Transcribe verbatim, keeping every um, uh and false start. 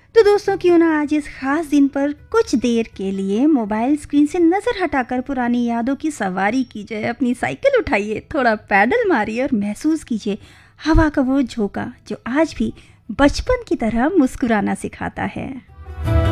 तो दोस्तों क्यों ना आज इस खास दिन पर कुछ देर के लिए मोबाइल स्क्रीन से नजर हटाकर पुरानी यादों की सवारी कीजिए। अपनी साइकिल उठाइए, थोड़ा पैडल मारिए और महसूस कीजिए हवा का वो झोंका जो आज भी बचपन की तरह मुस्कुराना सिखाता है।